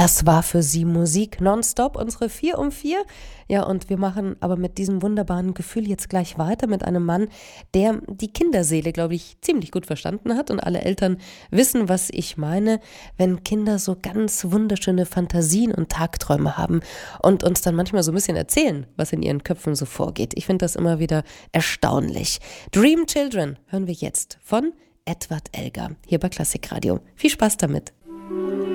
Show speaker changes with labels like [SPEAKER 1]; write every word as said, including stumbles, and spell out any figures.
[SPEAKER 1] Das war für Sie Musik nonstop, unsere vier um vier. Ja, und wir machen aber mit diesem wunderbaren Gefühl jetzt gleich weiter mit einem Mann, der die Kinderseele, glaube ich, ziemlich gut verstanden hat. Und alle Eltern wissen, was ich meine, wenn Kinder so ganz wunderschöne Fantasien und Tagträume haben und uns dann manchmal so ein bisschen erzählen, was in ihren Köpfen so vorgeht. Ich finde das immer wieder erstaunlich. Dream Children hören wir jetzt von Edward Elgar hier bei Klassikradio. Viel Spaß damit.